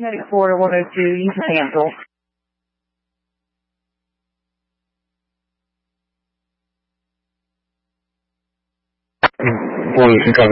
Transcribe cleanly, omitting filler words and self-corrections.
94 to 102, you can cancel. Boy, you can cover.